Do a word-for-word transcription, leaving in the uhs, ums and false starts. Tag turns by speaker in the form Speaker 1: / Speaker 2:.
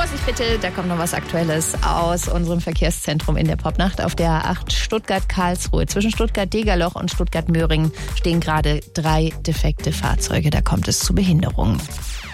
Speaker 1: Vorsicht bitte, da kommt noch was Aktuelles aus unserem Verkehrszentrum in der Popnacht. Auf der A acht Stuttgart-Karlsruhe. Zwischen Stuttgart-Degerloch und Stuttgart-Möhringen stehen gerade drei defekte Fahrzeuge. Da kommt es zu Behinderungen.